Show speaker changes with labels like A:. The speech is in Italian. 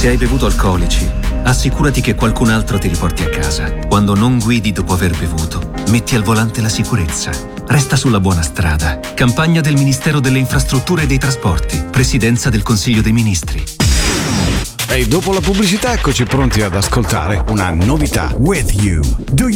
A: Se hai bevuto alcolici, assicurati che qualcun altro ti riporti a casa. Quando non guidi dopo aver bevuto, metti al volante la sicurezza. Resta sulla buona strada. Campagna del Ministero delle Infrastrutture e dei Trasporti. Presidenza del Consiglio dei Ministri.
B: E dopo la pubblicità eccoci pronti ad ascoltare una novità.
C: With you. Do